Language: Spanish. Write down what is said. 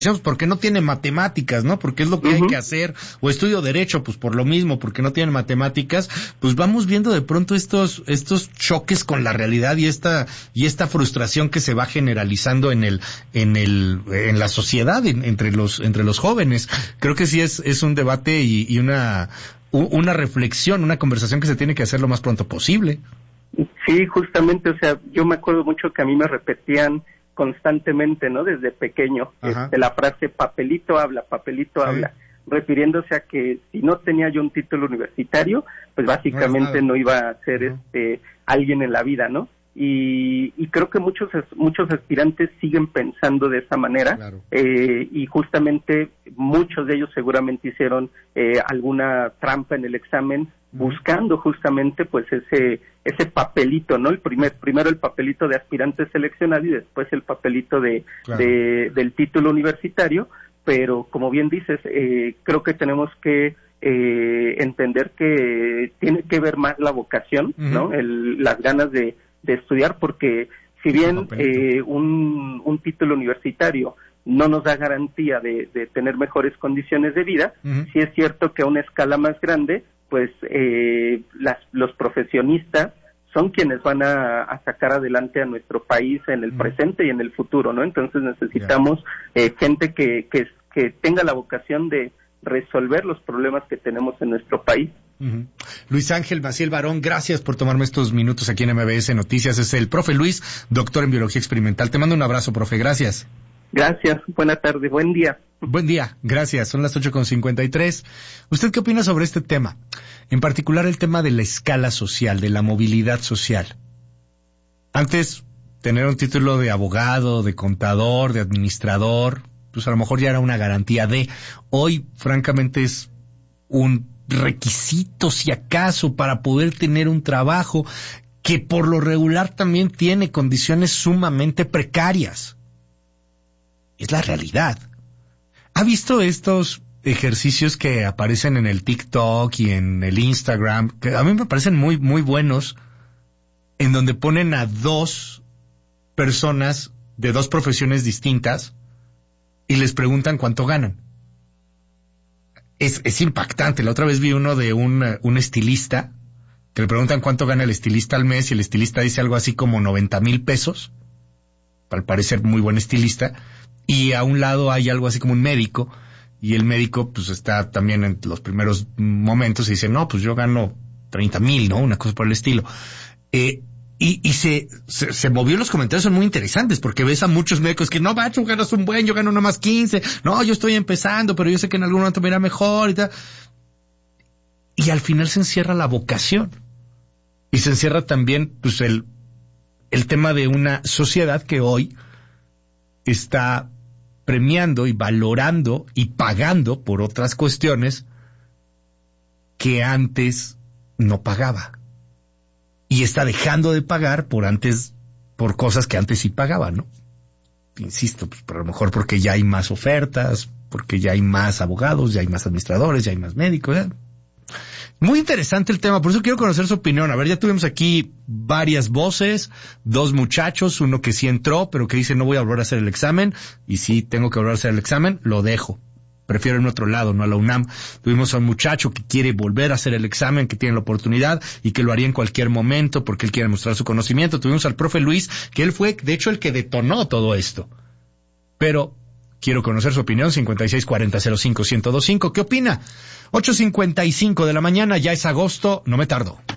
porque no tiene matemáticas, ¿no? Porque es lo que hay que hacer, o estudio derecho, pues por lo mismo, porque no tienen matemáticas, pues vamos viendo de pronto estos choques con la realidad y esta frustración que se va generalizando en la sociedad, entre los jóvenes. Creo que sí es un debate y una reflexión, una conversación que se tiene que hacer lo más pronto posible. Sí, justamente, o sea, yo me acuerdo mucho que a mí me repetían constantemente, ¿no? Desde pequeño, la frase papelito habla, refiriéndose a que si no tenía yo un título universitario, pues básicamente no iba a ser alguien en la vida, ¿no? Y creo que muchos aspirantes siguen pensando de esa manera, y justamente muchos de ellos seguramente hicieron alguna trampa en el examen, buscando justamente pues ese papelito, ¿no? Primero el papelito de aspirante seleccionado y después el papelito del título universitario, pero como bien dices, creo que tenemos que entender que tiene que ver más la vocación, ¿no? Las ganas de estudiar, porque si bien un título universitario no nos da garantía de tener mejores condiciones de vida, sí es cierto que a una escala más grande, pues los profesionistas son quienes van a sacar adelante a nuestro país en el presente y en el futuro, ¿no? Entonces necesitamos gente que tenga la vocación de resolver los problemas que tenemos en nuestro país. Luis Ángel Maciel Barón, gracias por tomarme estos minutos aquí en MBS Noticias. Es el profe Luis, doctor en Biología Experimental. Te mando un abrazo, profe, gracias. Gracias, buena tarde, buen día. Buen día, gracias, son las 8:53. ¿Usted qué opina sobre este tema? En particular el tema de la escala social, de la movilidad social. Antes, tener un título de abogado, de contador, de administrador, pues a lo mejor ya era una garantía de. Hoy, francamente, es un requisito, si acaso, para poder tener un trabajo que por lo regular también tiene condiciones sumamente precarias. Es la realidad. ¿Ha visto estos ejercicios que aparecen en el TikTok y en el Instagram? Que a mí me parecen muy, muy buenos, en donde ponen a dos personas de dos profesiones distintas y les preguntan cuánto ganan. Es impactante. La otra vez vi uno de un estilista, que le preguntan cuánto gana el estilista al mes, y el estilista dice algo así como 90,000 pesos, al parecer muy buen estilista, y a un lado hay algo así como un médico, y el médico pues está también en los primeros momentos y dice, no, pues yo gano 30,000, ¿no? Una cosa por el estilo. Y se movió, los comentarios son muy interesantes, porque ves a muchos médicos que, no, macho, ganas un buen, yo gano nomás 15, no, yo estoy empezando, pero yo sé que en algún momento me irá mejor y tal. Y al final se encierra la vocación. Y se encierra también, pues, el tema de una sociedad que hoy está premiando y valorando y pagando por otras cuestiones que antes no pagaba. Y está dejando de pagar por cosas que antes sí pagaban, ¿no? Insisto, pues a lo mejor porque ya hay más ofertas, porque ya hay más abogados, ya hay más administradores, ya hay más médicos, ¿eh? Muy interesante el tema, por eso quiero conocer su opinión. A ver, ya tuvimos aquí varias voces, dos muchachos, uno que sí entró, pero que dice no voy a volver a hacer el examen, y si tengo que volver a hacer el examen, lo dejo. Prefiero en otro lado, no a la UNAM. Tuvimos a un muchacho que quiere volver a hacer el examen, que tiene la oportunidad y que lo haría en cualquier momento porque él quiere mostrar su conocimiento. Tuvimos al profe Luis, que él fue, de hecho, el que detonó todo esto. Pero quiero conocer su opinión, 5640-05-1025. ¿Qué opina? 8:55 de la mañana, ya es agosto, no me tardo.